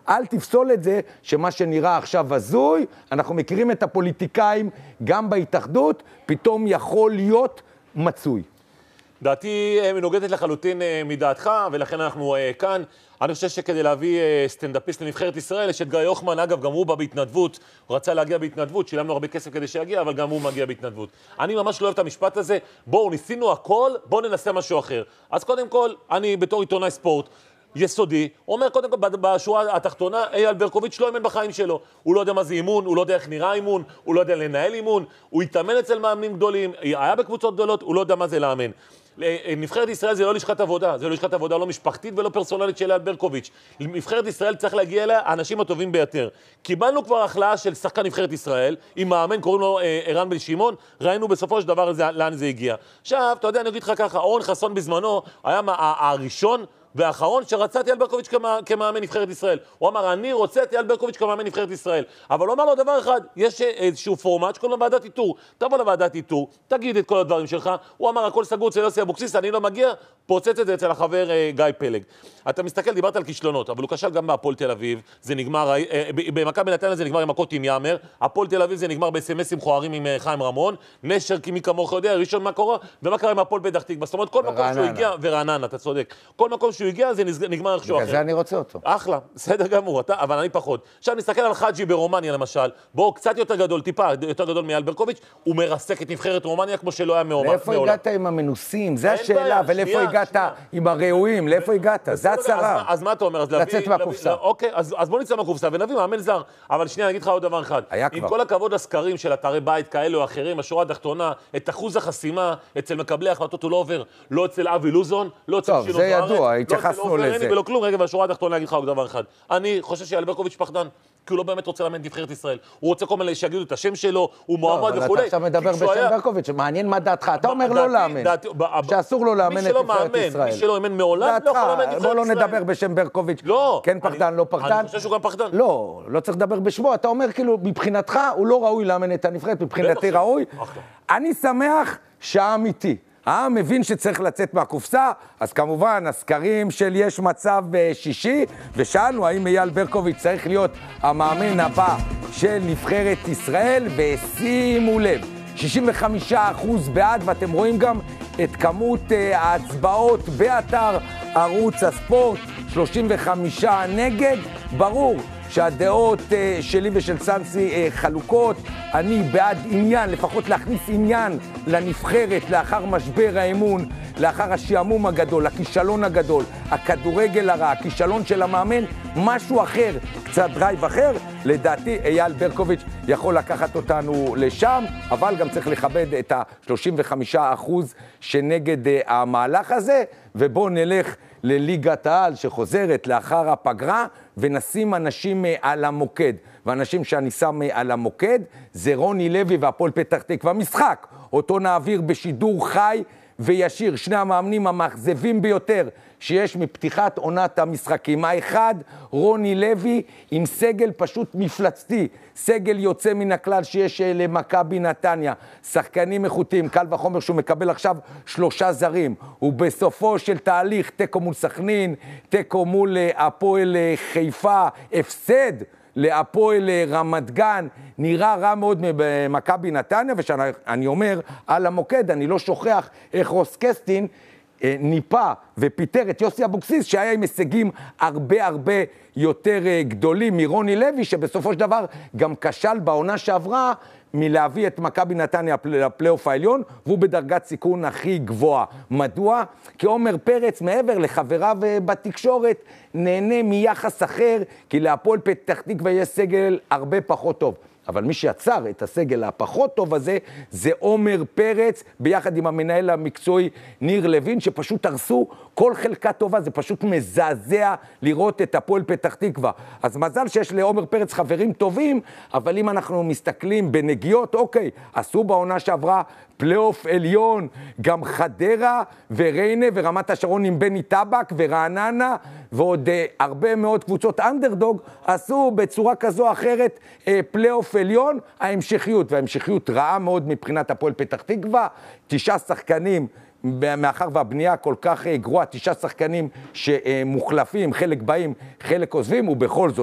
אל תפסול את זה שמה שנראה עכשיו הזוי, אנחנו מכירים את הפוליטיקאים גם בהתאחדות, פתאום יכול להיות מצוי. דעתי מנוגדת לחלוטין מדעתך, ולכן אנחנו כאן. אני חושב שכדי להביא סטנדאפיסט לנבחרת ישראל, יש את גיא הוחמן, אגב, גם הוא בא בהתנדבות, הוא רצה להגיע בהתנדבות, שילמנו הרבה כסף כדי שיגיע, אבל גם הוא מגיע בהתנדבות. אני ממש לא אוהב את המשפט הזה, בואו, ניסינו הכל, בואו ננסה משהו אחר. אז קודם כל, אני בתור עיתונאי ספורט, יסודי, אומר קודם כל בשורה התחתונה, אייל ברקוביץ' לא אימן בחיים שלו. הוא לא יודע מה זה אימון, הוא לא יודע איך נראה אימון, הוא לא יודע לנהל אימון, הוא התאמן אצל מאמנים גדולים, היה בקבוצות גדולות, הוא לא יודע מה זה לאמן. נבחרת ישראל זה לא לשכת עבודה, זה לא לשכת עבודה לא משפחתית ולא פרסונלית של אייל ברקוביץ'. נבחרת ישראל צריך להגיע אליה האנשים הטובים ביותר. קיבלנו כבר החלאה של שחקן נבחרת ישראל, עם מאמן, קוראים לו ערן בן שמעון, ראינו בסופו של דבר לאן זה הגיע. עכשיו, אתה יודע, אני אגיד לך ככה, אורן חסון בזמנו היה הראשון והאחרון שרצה את אייל ברקוביץ' כמאמן נבחרת ישראל. הוא אמר, אני רוצה את אייל ברקוביץ' כמאמן נבחרת ישראל. אבל הוא אמר לו דבר אחד, יש איזשהו פורמט שקוראים לו ועדת איתור. תבוא לוועדת איתור, תגיד את כל הדברים שלך. הוא אמר, הכל סגור אצל יוסי אבוקסיס, אני לא מגיע, פוצץ את זה אצל החבר גיא פלג. אתה מסתכל, דיברת על כישלונות, אבל הוא כשל גם בהפועל תל אביב, זה נגמר, במכבי נתניה זה נגמר עם מכות עם יאמר, הפועל תל אביב זה נגמר בסמסים מכוערים עם חיים רמון, נשר כי מי כמוך יודע, ראשון מה קורה, ומה קרה עם הפועל פתח תקווה. זאת אומרת, כל מקום שהוא הגיע, ורעננה, אתה צודק. כל מקום שהוא הגיע, זה נגמר איכשהו אחר. בגלל זה אני רוצה אותו. אחלה, בסדר גמור, אבל אני פחות. עכשיו נסתכל על חג'י ברומניה למשל, בו קצת יותר גדול, טיפה יותר גדול מאייל ברקוביץ', הוא מרסק את נבחרת רומניה כמו שלא היה מעולם. לאיפה הגעת עם המנוסים? זה השאלה, ולאיפה הגעת עם הראויים? לאיפה הגעת? זה הצרה. אז מה אתה אומר? לצאת מהקופסה. אוקיי, אז בוא נצא מהקופסה ונביא מאמן זר. אבל שנייה, אני אגיד לך עוד דבר אחד. עם כל הכבוד לסקרים של אתרי בית כאלה או אחרים, השורה התחתונה, את אחוז החסימה אצל מקבלי ההחלטות הוא לא עובר. לא אצל אבי לוזון, לא אצל שינו זוארץ, זה ידוע, התייחסנו לזה. ולא כלום. רגע, בשורה התחתונה אני אגיד לך עוד דבר אחד. אני חושב שאייל ברקוביץ' פחדן, כי הוא לא באמת רוצה לאמן נבחרת ישראל. הוא רוצה כל מיני שיגידו את השם שלו, הוא מועמד וכו'. אתה עכשיו מדבר בשם ברקוביץ', מעניין מה דעתך. אתה אומר לא לאמן, שאסור לו לאמן את נבחרת ישראל. מי שלא מאמן מעולם, לא יכול לאמן נבחרת ישראל. בוא לא נדבר בשם ברקוביץ'. כן פחדן, לא פחדן. אני חושב שהוא גם פחדן. לא צריך לדבר בשמו. אתה אומר כאילו, מבחינתך הוא לא ראוי לאמן את הנבחרת, מבחינתי ראוי. אני שמח שהאמיתי. העם מבין שצריך לצאת מהקופסה, אז כמובן, הסקרים של יש מצב שישי, ושאלנו האם אייל ברקוביץ' צריך להיות המאמן הבא של נבחרת ישראל, ושימו לב, 65% בעד, ואתם רואים גם את כמות ההצבעות באתר ערוץ הספורט, 35 נגד, ברור. שהדעות שלי ושל סנסי חלוקות, אני בעד עניין, לפחות להכניס עניין לנבחרת לאחר משבר האמון, לאחר השעמום הגדול, הכישלון הגדול, הכדורגל הרע, הכישלון של המאמן, משהו אחר, קצת דרייב אחר. לדעתי אייל ברקוביץ' יכול לקחת אותנו לשם, אבל גם צריך לכבד את ה-35% שנגד המהלך הזה, ובואו נלך לליגת העל שחוזרת לאחר הפגרה, ונשים אנשים על המוקד. ואנשים שאני שם על המוקד זה רוני לוי והפועל פתח תקווה. משחק, אותו נעביר בשידור חי וישיר. שני המאמנים המאכזבים ביותר שיש מפתיחת עונת המשחקים. האחד, רוני לוי עם סגל פשוט מפלצתי. סגל יוצא מן הכלל שיש למכבי נתניה. שחקנים איכותיים, קל וחומר שהוא מקבל עכשיו 3 זרים. ובסופו של תהליך, תיקו מול סכנין, תיקו מול הפועל חיפה, הפסד להפועל רמת גן, נראה רע מאוד במכבי נתניה, ושאני אומר על המוקד, אני לא שוכח איך רוס קסטין ניפה ופיטר את יוסי אבוקסיס, שהיה עם הישגים הרבה יותר גדולים מרוני לוי, שבסופו של דבר גם כשל בעונה שעברה מלהביא את מכבי נתניה לפלייאוף העליון, והוא בדרגת סיכון הכי גבוהה. מדוע? כי עומר פרץ, מעבר לחבריו בתקשורת, נהנה מיחס אחר, כי להפועל פתח תקווה יש סגל הרבה פחות טוב. אבל מי שיצר את הסגל הפחות טוב הזה, זה עומר פרץ, ביחד עם המנהל המקצועי ניר לוין, שפשוט הרסו כל חלקה טובה. זה פשוט מזעזע לראות את הפועל פתח תקווה. אז מזל שיש לעומר פרץ חברים טובים, אבל אם אנחנו מסתכלים בנגיעות, אוקיי, עשו בעונה שעברה פלייאוף עליון, גם חדרה וריינה ורמת השרון עם בני טבק ורעננה, ועוד הרבה מאוד קבוצות אנדרדוג, עשו בצורה כזו או אחרת פלייאוף עליון. ההמשכיות, וההמשכיות רעה מאוד מבחינת הפועל פתח תקווה, 9 שחקנים, מאחר והבנייה כל כך גרועה, 9 שחקנים שמוחלפים, חלק באים, חלק עוזבים, ובכל זאת,